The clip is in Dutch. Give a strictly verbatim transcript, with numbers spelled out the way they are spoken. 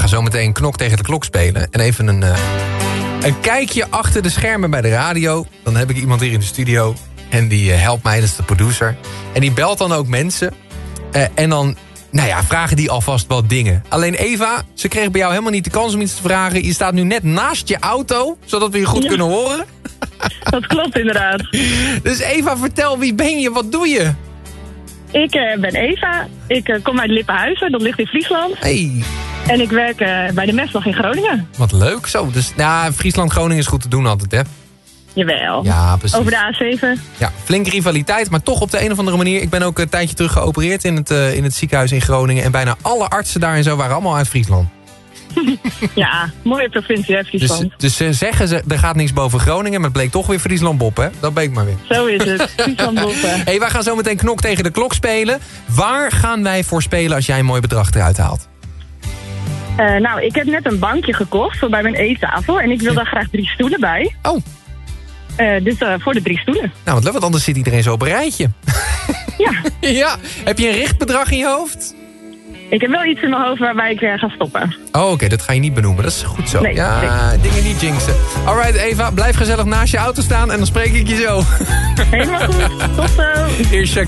ga zo meteen knok tegen de klok spelen. En even een, uh, een kijkje achter de schermen bij de radio. Dan heb ik iemand hier in de studio. En die uh, helpt mij, dat is de producer. En die belt dan ook mensen. Uh, en dan, nou ja, vragen die alvast wat dingen. Alleen Eva, ze kreeg bij jou helemaal niet de kans om iets te vragen. Je staat nu net naast je auto, zodat we je goed ja. kunnen horen. Dat klopt inderdaad. Dus Eva, vertel, wie ben je? Wat doe je? Ik uh, ben Eva. Ik uh, kom uit Lippenhuizen, dat ligt in Friesland. Hey. En ik werk uh, bij de Mestdag in Groningen. Wat leuk zo. Dus, nou, Friesland-Groningen is goed te doen altijd, hè? Jawel. Ja, precies. Over de A zeven. Ja, flinke rivaliteit, maar toch op de een of andere manier. Ik ben ook een tijdje terug geopereerd in het, uh, in het ziekenhuis in Groningen. En bijna alle artsen daar en zo waren allemaal uit Friesland. Ja, mooie provincie, hè, Friesland. Dus, dus uh, zeggen ze, er gaat niks boven Groningen, maar het bleek toch weer Friesland-Bop, hè? Dat bleek maar weer. Zo is het, Friesland-Bop. Hey, wij gaan zo meteen knok tegen de klok spelen. Waar gaan wij voor spelen als jij een mooi bedrag eruit haalt? Uh, nou, ik heb net een bankje gekocht voor bij mijn eettafel. En ik wil daar graag drie stoelen bij. Oh. Uh, dus uh, voor de drie stoelen. Nou, wat leuk, want anders zit iedereen zo op een rijtje. Ja. Ja. Heb je een richtbedrag in je hoofd? Ik heb wel iets in mijn hoofd waarbij ik uh, ga stoppen. Oh, oké, okay, dat ga je niet benoemen. Dat is goed zo. Nee, ja, nee. Dingen niet jinxen. Alright, Eva, blijf gezellig naast je auto staan en dan spreek ik je zo. Helemaal goed. Tot zo. Eerst